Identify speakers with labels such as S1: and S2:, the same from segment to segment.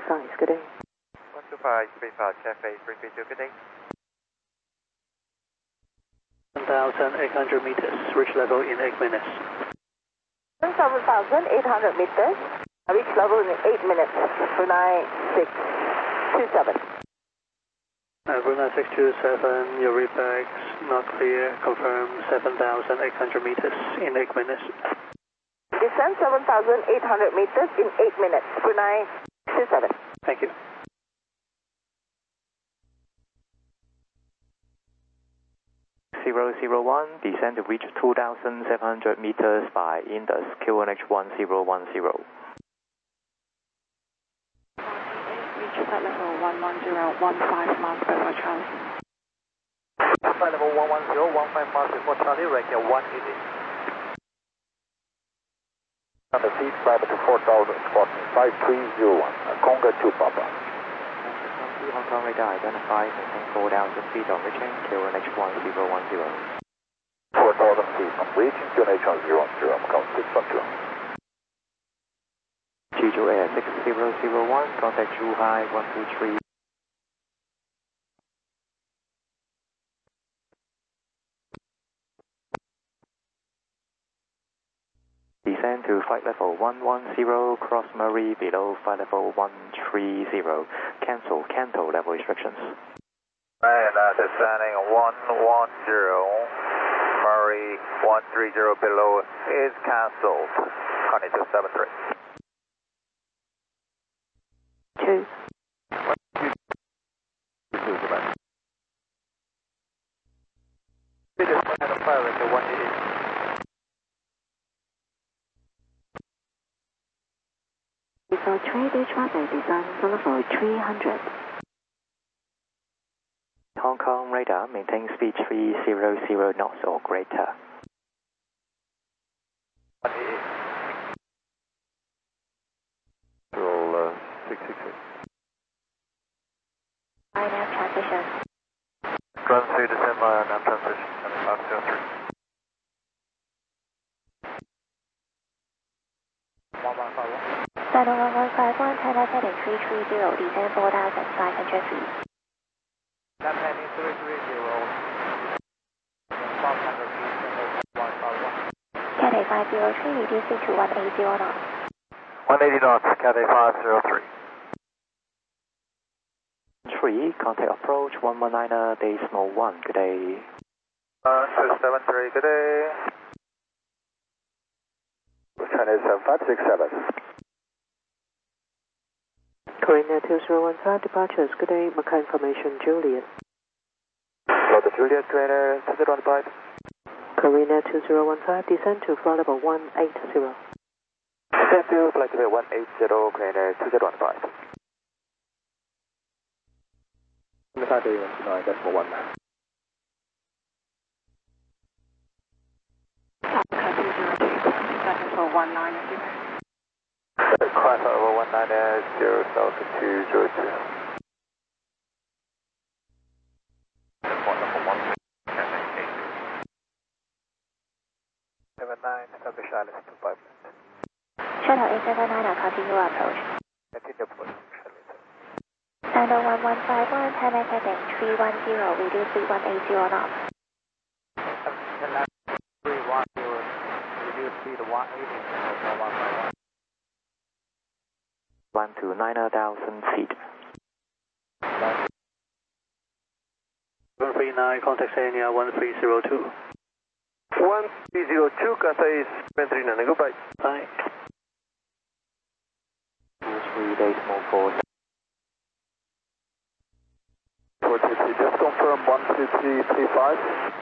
S1: size. Good day.
S2: 125, Cafe 332, good day.
S3: 1,800 meters, reach level in 8 minutes.
S1: 7,800 meters, reach level in 8 minutes. Brunei 627.
S3: Brunei 627, your readbacks not clear, confirm 7,800 meters in 8 minutes.
S1: Descend 7,800 meters in 8 minutes. Brunei 27.
S3: Thank you.
S4: One, descend to reach 2,700 meters by Indus, QNH 1010.
S5: Reach flight level 11015 miles before Charlie.
S2: Flight level 11015 miles before Charlie, right here 180. On the seat, flight level 4000, squawk 5301, Conga 2 Papa.
S4: Hong Kong radar identified, maintain 4,000 feet on reaching, QNH 1010.
S2: 4,000 feet on reaching, QNH 1010, Macau 612.
S4: Jeju Air 6001, contact Zhuhai 123. Descend to flight level 110, cross Murray below flight level 130. Cancel level restrictions.
S2: And descending 110, Murray 130 below is cancelled. Honey 273.
S1: 2.
S2: Fire rate 180.
S5: Default trade traffic design level 300.
S4: Hong Kong radar maintain speed 300 knots or greater.
S2: 666.
S5: INAV transition.
S2: Run through December and transition, coming back 03. 1151.
S5: Channel 1151, China heading 330, descend 4,500 feet.
S2: That heading 330, 500 feet, Channel 151.
S5: Cathay 503, reducing to 180 knots.
S2: 180 knots, Cathay 503.
S4: 3, contact approach 119.1, good day.
S2: 273, good day. China 7567.
S1: Korea 2015 departures. Good day. Macau information, Juliet.
S2: Hello, the Juliet, Korea 2015.
S1: Korea 2015, descend to flight level 180.
S2: Descend to flight level 180, Korea 2015. 5.1.
S5: Level 190.
S2: Climb level 190, south to 202. Level 1, 79, establish islands to 5 minutes.
S5: Shuttle 879, continue approach.
S2: Continue approach,
S5: Channel 1151, China heading 310, reduce speed 180 knots.
S2: 310, reduce speed 180, 151.
S4: 1 to 9,000 feet.
S3: 139, contact area 1302.
S2: 1302, Cathay 739, goodbye.
S3: Bye.
S4: 3 days more force.
S2: 423, just confirm 13335.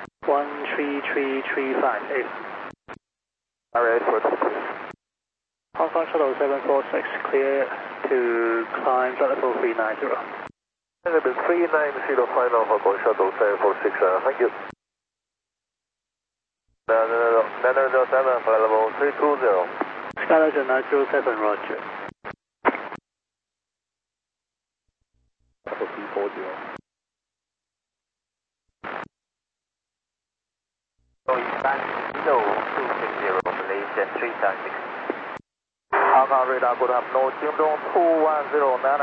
S3: 13335.
S2: Alright, 423.
S3: Hong Kong Shuttle 746, clear to climb flight level 390.
S2: Level 390, final Hong Kong Shuttle 746, thank you. 907, flight level 320.
S3: Skyline 907, roger.
S2: Level 340. Eastbound 0260, Malaysia 376. Hong Kong radar, good up, no, Jingdong 2109.